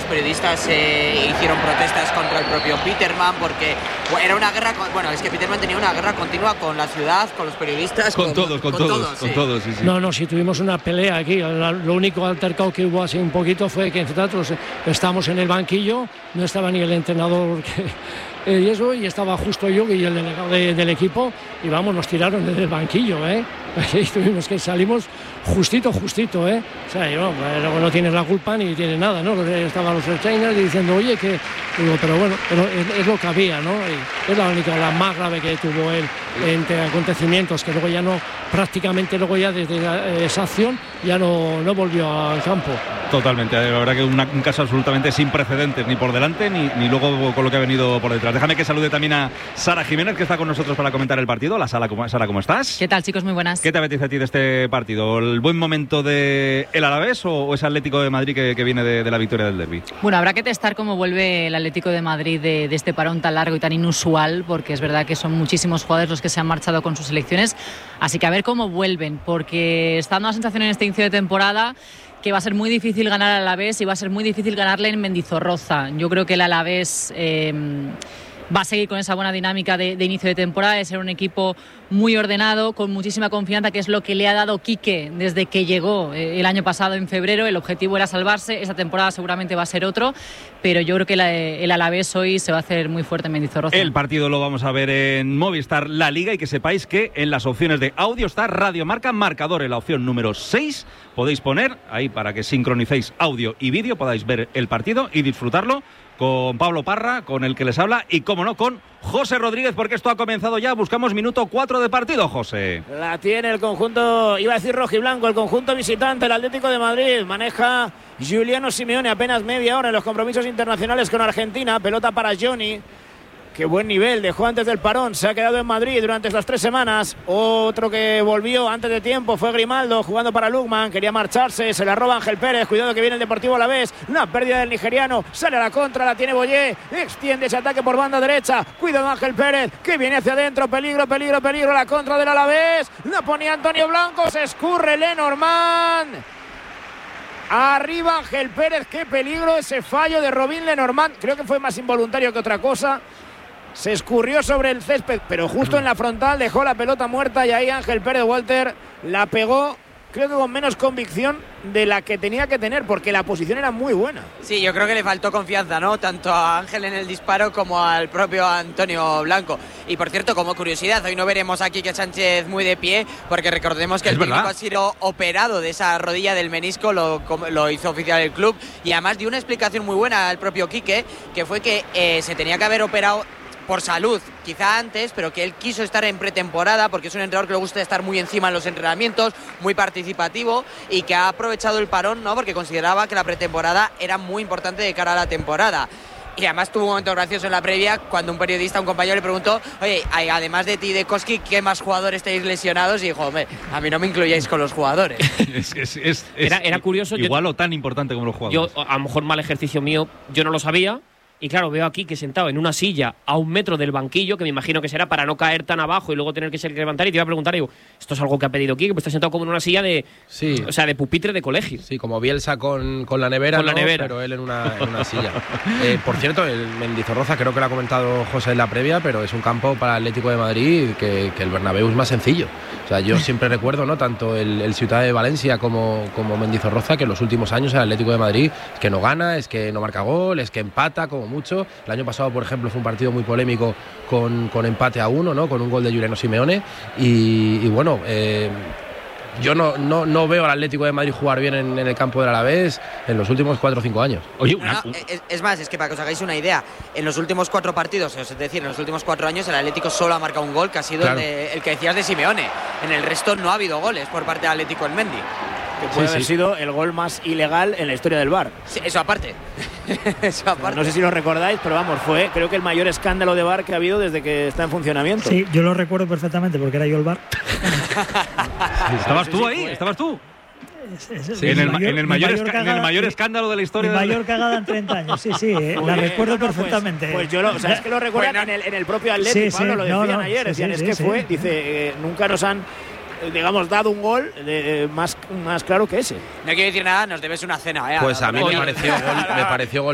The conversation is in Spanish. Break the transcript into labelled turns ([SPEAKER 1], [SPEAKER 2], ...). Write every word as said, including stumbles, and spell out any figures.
[SPEAKER 1] periodistas eh, hicieron protestas contra el propio Peterman, porque era una guerra, con, bueno, es que Peterman tenía una guerra continua con la ciudad, con los periodistas,
[SPEAKER 2] con, con todos, con, con todos, todos, con sí. todos, sí, sí.
[SPEAKER 3] No, no, sí tuvimos una pelea aquí. Lo único altercado que hubo así un poquito fue que nosotros estábamos en el banquillo, no estaba ni el entrenador que, eh, y eso, y estaba justo yo y el delegado de, del equipo, y vamos, nos tiraron desde el banquillo, ¿eh? Ahí tuvimos que salimos justito, justito, ¿eh? O sea, yo, luego no tienes la culpa ni tienes nada, ¿no? Estaban los trainers diciendo, oye, que... Digo, pero bueno, pero es, es lo que había, ¿no? Y es la única, la más grave que tuvo él entre acontecimientos, que luego ya no, prácticamente luego ya desde esa acción ya no, no volvió al campo.
[SPEAKER 2] Totalmente, la verdad que una, un caso absolutamente sin precedentes, ni por delante ni, ni luego con lo que ha venido por detrás. Déjame que salude también a Sara Jiménez, que está con nosotros para comentar el partido. Hola, Sara, ¿cómo, Sara, ¿cómo estás?
[SPEAKER 4] ¿Qué tal, chicos? Muy buenas.
[SPEAKER 2] ¿Qué te apetece a ti de este partido? ¿El buen momento de el Alavés o, o ese Atlético de Madrid que, que viene de, de la victoria del derbi?
[SPEAKER 4] Bueno, habrá que testar cómo vuelve el Atlético de Madrid de, de este parón tan largo y tan inusual, porque es verdad que son muchísimos jugadores los que se han marchado con sus selecciones, así que a ver cómo vuelven, porque está dando la sensación en este inicio de temporada que va a ser muy difícil ganar al Alavés y va a ser muy difícil ganarle en Mendizorroza. Yo creo que el Alavés eh, va a seguir con esa buena dinámica de, de inicio de temporada, de ser un equipo muy ordenado, con muchísima confianza, que es lo que le ha dado Quique desde que llegó eh, el año pasado en febrero. El objetivo era salvarse, esta temporada seguramente va a ser otro, pero yo creo que la, el Alavés hoy se va a hacer muy fuerte en Mendizorroza.
[SPEAKER 2] El partido lo vamos a ver en Movistar La Liga, y que sepáis que en las opciones de audio está Radio Marca Marcador, en la opción número seis podéis poner ahí para que sincronicéis audio y vídeo, podáis ver el partido y disfrutarlo con Pablo Parra, con el que les habla, y cómo no, con José Rodríguez, porque esto ha comenzado ya. Buscamos minuto cuatro de partido, José.
[SPEAKER 5] La tiene el conjunto, iba a decir rojiblanco, el conjunto visitante, el Atlético de Madrid. Maneja Giuliano Simeone apenas media hora en los compromisos internacionales con Argentina. Pelota para Johnny. Qué buen nivel, dejó antes del parón, se ha quedado en Madrid durante estas tres semanas. Otro que volvió antes de tiempo fue Grimaldo, jugando para Lukman, quería marcharse, se la roba Ángel Pérez, cuidado que viene el Deportivo Alavés, una pérdida del nigeriano, sale a la contra, la tiene Boyé, extiende ese ataque por banda derecha, cuidado Ángel Pérez, que viene hacia adentro, peligro, peligro, peligro, la contra del Alavés, la ponía Antonio Blanco, se escurre Lenormand. Arriba Ángel Pérez, qué peligro ese fallo de Robin Lenormand, creo que fue más involuntario que otra cosa. Se escurrió sobre el césped, pero justo en la frontal dejó la pelota muerta, y ahí Ángel Pérez Walter la pegó, creo que con menos convicción de la que tenía que tener, porque la posición era muy buena.
[SPEAKER 1] Sí, yo creo que le faltó confianza, ¿no? Tanto a Ángel en el disparo como al propio Antonio Blanco. Y por cierto, como curiosidad, hoy no veremos a Quique Sánchez muy de pie, porque recordemos que el técnico ha sido operado de esa rodilla del menisco, lo, lo hizo oficial el club, y además dio una explicación muy buena al propio Quique, que fue que eh, se tenía que haber operado por salud, quizá antes, pero que él quiso estar en pretemporada porque es un entrenador que le gusta estar muy encima en los entrenamientos, muy participativo, y que ha aprovechado el parón, ¿no? Porque consideraba que la pretemporada era muy importante de cara a la temporada. Y además tuvo un momento gracioso en la previa cuando un periodista, un compañero, le preguntó: oye, además de ti y de Koski, ¿qué más jugadores estáis lesionados? Y dijo: hombre, a mí no me incluyáis con los jugadores.
[SPEAKER 2] es, es, es,
[SPEAKER 6] era, era curioso.
[SPEAKER 2] Igual
[SPEAKER 6] yo,
[SPEAKER 2] o tan importante como los jugadores.
[SPEAKER 6] Yo, a lo mejor mal ejercicio mío, yo no lo sabía. Y claro, veo aquí que sentado en una silla a un metro del banquillo, que me imagino que será para no caer tan abajo y luego tener que ser que levantar, y te iba a preguntar, digo, esto es algo que ha pedido Quique, pues está sentado como en una silla de,
[SPEAKER 7] sí.
[SPEAKER 6] o sea, de pupitre de colegio.
[SPEAKER 7] Sí, como Bielsa con, con la nevera,
[SPEAKER 6] con
[SPEAKER 7] ¿no?
[SPEAKER 6] la nevera.
[SPEAKER 7] Pero él en una, en una silla. eh, por cierto, el Mendizorroza, creo que lo ha comentado José en la previa, pero es un campo para el Atlético de Madrid que, que el Bernabéu es más sencillo. O sea, yo siempre recuerdo, ¿no? Tanto el, el Ciudad de Valencia como, como Mendizorroza, que en los últimos años el Atlético de Madrid es que no gana, es que no marca gol, es que empata como mucho. El año pasado, por ejemplo, fue un partido muy polémico con, con empate a uno, ¿no? Con un gol de Giuliano Simeone. Y, y bueno, eh, yo no, no, no veo al Atlético de Madrid jugar bien en, en el campo del Alavés en los últimos cuatro o cinco años.
[SPEAKER 1] Oye, una... no, es, es más, es que para que os hagáis una idea, en los últimos cuatro partidos, es decir, en los últimos cuatro años, el Atlético solo ha marcado un gol, que ha sido claro. el, de, el que decías de Simeone. En el resto no ha habido goles por parte del Atlético en Mendy.
[SPEAKER 5] Que puede sí, haber sí. sido el gol más ilegal en la historia del V A R.
[SPEAKER 1] Sí, eso aparte. eso aparte.
[SPEAKER 5] No sé si lo recordáis, pero vamos, fue creo que el mayor escándalo de V A R que ha habido desde que está en funcionamiento.
[SPEAKER 3] Sí, yo lo recuerdo perfectamente porque era yo el V A R.
[SPEAKER 2] ¿Estabas tú ahí? ¿Estabas tú?
[SPEAKER 3] Es, es el,
[SPEAKER 2] sí, en, el,
[SPEAKER 3] mayor,
[SPEAKER 2] en, el mayor
[SPEAKER 3] mayor
[SPEAKER 2] cagada, en el mayor escándalo de la historia.
[SPEAKER 3] Mi mayor cagada en treinta años, sí, sí, eh, la recuerdo no, no, perfectamente.
[SPEAKER 5] Pues, pues yo lo, o sea, es que lo recuerdan bueno, en, el, en el propio Atlético, sí, Pablo, sí, lo decían no, no, ayer, decían, sí, es sí, que sí, fue, sí. dice, eh, nunca nos han, digamos, dado un gol eh, más, más claro que ese.
[SPEAKER 1] No quiero decir nada, nos debes una cena, ¿eh?
[SPEAKER 7] Pues a mí me pareció gol, me pareció gol